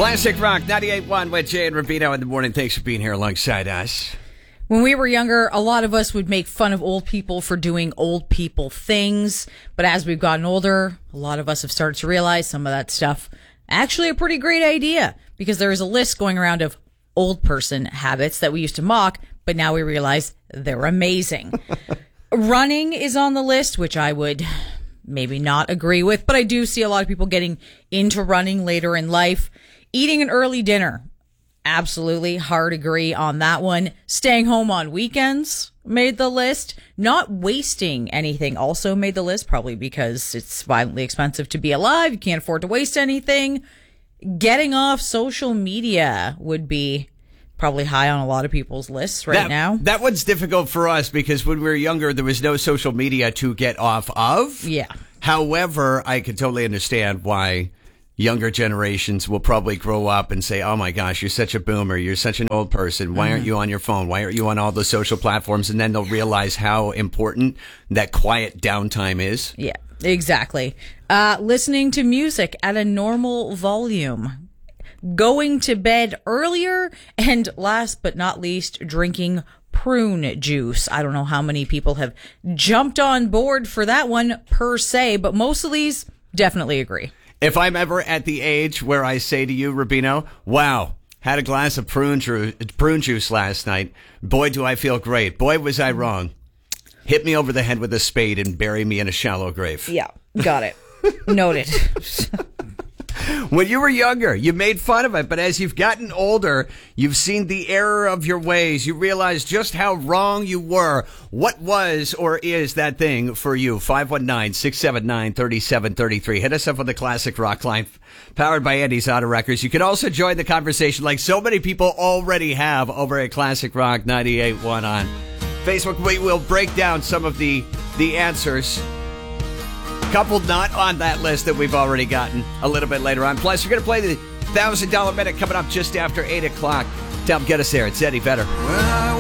Classic Rock 98.1 with Jay and Rubino in the morning. Thanks for being here alongside us. When we were younger, a lot of us would make fun of old people for doing old people things. But as we've gotten older, a lot of us have started to realize some of that stuff actually a pretty great idea, because there is a list going around of old person habits that we used to mock, but now we realize they're amazing. Running is on the list, which I would maybe not agree with, but I do see a lot of people getting into running later in life. Eating an early dinner, absolutely hard agree on that one. Staying home on weekends made the list. Not wasting anything also made the list, probably because it's violently expensive to be alive. You can't afford to waste anything. Getting off social media would be probably high on a lot of people's lists now. That one's difficult for us because when we were younger, there was no social media to get off of. Yeah. However, I can totally understand why younger generations will probably grow up and say, oh my gosh, you're such a boomer. You're such an old person. Why aren't you on your phone? Why aren't you on all the social platforms? And then they'll realize how important that quiet downtime is. Yeah, exactly. Listening to music at a normal volume. Going to bed earlier. And last but not least, drinking prune juice. I don't know how many people have jumped on board for that one per se, but most of these definitely agree. If I'm ever at the age where I say to you, Rubino, wow, had a glass of prune juice last night. Boy, do I feel great. Boy, was I wrong. Hit me over the head with a spade and bury me in a shallow grave. Yeah, got it. Noted. When you were younger, you made fun of it, but as you've gotten older, you've seen the error of your ways. You realize just how wrong you were. What was or is that thing for you? 519-679-3733. Hit us up on the Classic Rock line, powered by Andy's Auto Records. You can also join the conversation like so many people already have over at Classic Rock 98.1 on Facebook. We will break down some of the answers. Couple not on that list that we've already gotten a little bit later on. Plus, you're going to play the $1,000 minute coming up just after 8 o'clock to help get us there. It's Eddie Vedder.